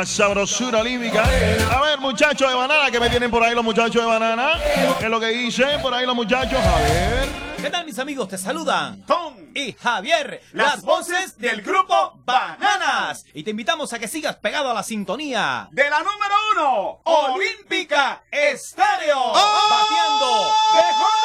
Sabrosura lírica. A ver, muchachos de Banana, que me tienen por ahí los muchachos de Banana. ¿Qué es lo que dicen por ahí los muchachos? A ver. ¿Qué tal, mis amigos? Te saludan Tom y Javier, las voces del grupo Bananas. Y te invitamos a que sigas pegado a la sintonía De la número 1, Olímpica Estéreo. Bateando Mejor